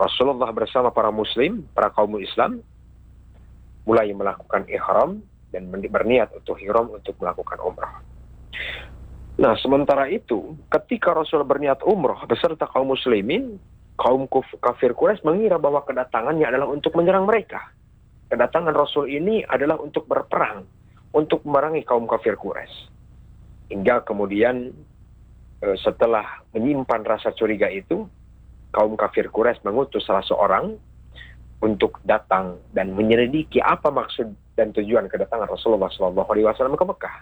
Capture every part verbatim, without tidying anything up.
Rasulullah bersama para muslim, para kaum Islam, mulai melakukan ihram dan berniat untuk ihram untuk melakukan umrah. Nah, sementara itu, ketika Rasul berniat umrah beserta kaum muslimin, kaum kafir Quraisy mengira bahwa kedatangannya adalah untuk menyerang mereka. Kedatangan Rasul ini adalah untuk berperang, untuk memerangi kaum kafir Quraisy. Hingga kemudian setelah menyimpan rasa curiga itu, kaum kafir Quraisy mengutus salah seorang untuk datang dan menyelidiki apa maksud dan tujuan kedatangan Rasulullah shallallahu alaihi wasallam ke Mekah.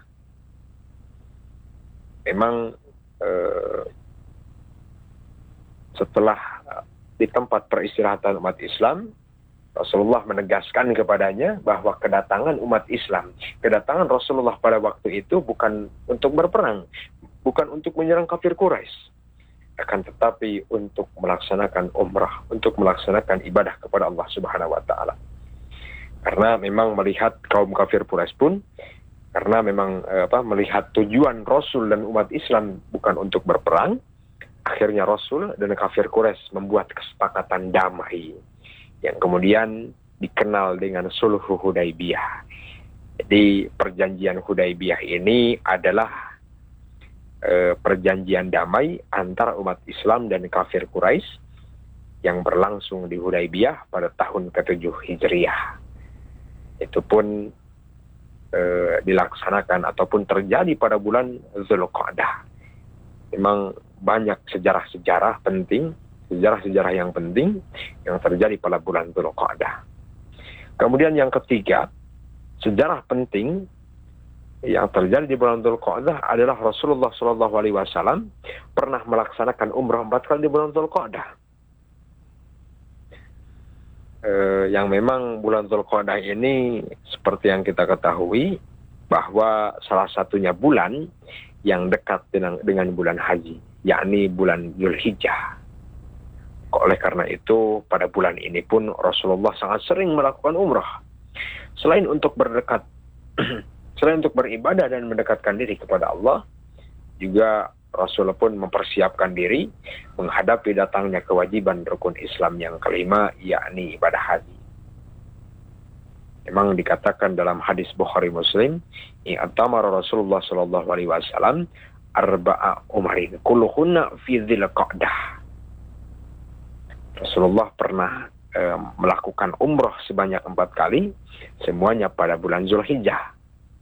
Memang eh, setelah di tempat peristirahatan umat Islam, Rasulullah menegaskan kepadanya bahwa kedatangan umat Islam, kedatangan Rasulullah pada waktu itu bukan untuk berperang, bukan untuk menyerang kafir Quraisy, akan tetapi untuk melaksanakan umrah, untuk melaksanakan ibadah kepada Allah Subhanahu wa taala. Karena memang melihat kaum kafir Quraisy pun, karena memang eh, apa melihat tujuan Rasul dan umat Islam bukan untuk berperang, akhirnya Rasul dan kafir Quraisy membuat kesepakatan damai yang kemudian dikenal dengan Sulh Hudaybiyah. Jadi perjanjian Hudaybiyah ini adalah eh, perjanjian damai antara umat Islam dan kafir Quraisy yang berlangsung di Hudaybiyah pada tahun ketujuh Hijriah. Itu pun E, dilaksanakan ataupun terjadi pada bulan Dzulqa'dah. Memang banyak sejarah-sejarah penting, sejarah-sejarah yang penting yang terjadi pada bulan Dzulqa'dah. Kemudian yang ketiga, sejarah penting yang terjadi di bulan Dzulqa'dah adalah Rasulullah shallallahu alaihi wasallam pernah melaksanakan umrah empat kali di bulan Dzulqa'dah. Uh, yang memang bulan Dzulqa'dah ini seperti yang kita ketahui bahwa salah satunya bulan yang dekat dengan, dengan bulan haji, yakni bulan Dzulhijjah. Oleh karena itu pada bulan ini pun Rasulullah sangat sering melakukan umrah. Selain untuk berdekat, selain untuk beribadah dan mendekatkan diri kepada Allah, juga Rasul pun mempersiapkan diri menghadapi datangnya kewajiban rukun Islam yang kelima, yakni ibadah haji. Memang dikatakan dalam hadis Bukhari Muslim, i'tamara Rasulullah sallallahu alaihi wasallam arba'a umrin kulluhunna fi Dzulqa'dah. Rasulullah pernah eh, melakukan umrah sebanyak empat kali, semuanya pada bulan Dzulhijjah.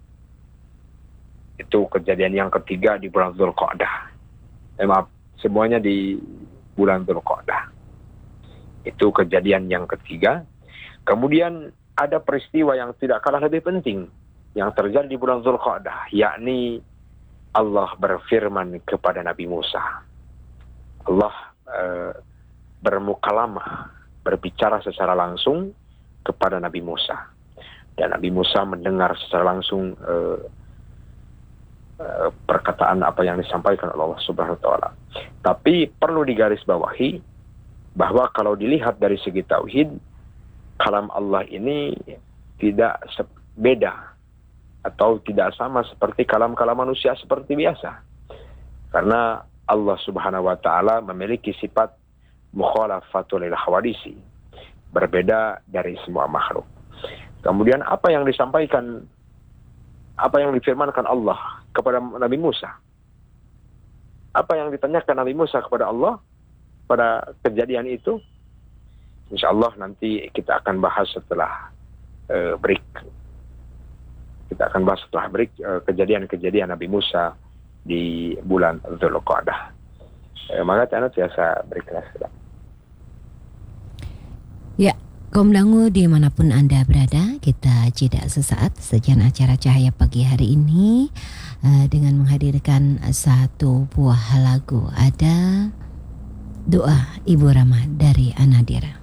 Itu kejadian yang ketiga di bulan Dzulqa'dah. Eh, maaf, semuanya di bulan Dzulqa'dah. Itu kejadian yang ketiga. Kemudian ada peristiwa yang tidak kalah lebih penting yang terjadi di bulan Dzulqa'dah, yakni Allah berfirman kepada Nabi Musa. Allah eh, bermukalamah, berbicara secara langsung kepada Nabi Musa. Dan Nabi Musa mendengar secara langsung eh, perkataan apa yang disampaikan oleh Allah Subhanahu wa taala. Tapi perlu digarisbawahi bahwa kalau dilihat dari segi tauhid, kalam Allah ini tidak beda atau tidak sama seperti kalam-kalam manusia seperti biasa. Karena Allah Subhanahu wa taala memiliki sifat mukhalafatul lil hawadisi, berbeda dari semua makhluk. Kemudian apa yang disampaikan, apa yang difirmankan Allah kepada Nabi Musa? Apa yang ditanyakan Nabi Musa kepada Allah pada kejadian itu? Insya Allah nanti kita akan bahas setelah uh, break. Kita akan bahas setelah break uh, kejadian-kejadian Nabi Musa di bulan Dzulqa'dah. Uh, maka anak biasa break kelas. Ya. Kaum dangu dimanapun Anda berada, kita jeda sesaat sekian acara Cahaya Pagi hari ini uh, dengan menghadirkan satu buah lagu. Ada Doa Ibu Rama dari Anadira.